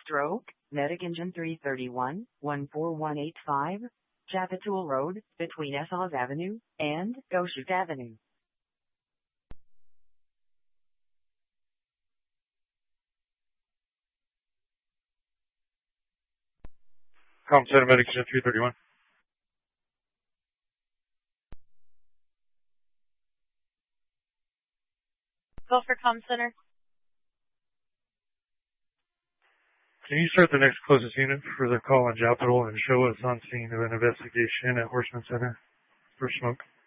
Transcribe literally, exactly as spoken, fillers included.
Stroke, Medic Engine three thirty-one, one four one eight five, Chapatool Road, between Essos Avenue and Goshut Avenue. Com Center, Medic Engine three thirty-one. Go for Com Center. Can you start the next closest unit for the call on Chapatool and show us on scene of an investigation at Horseman Center for smoke?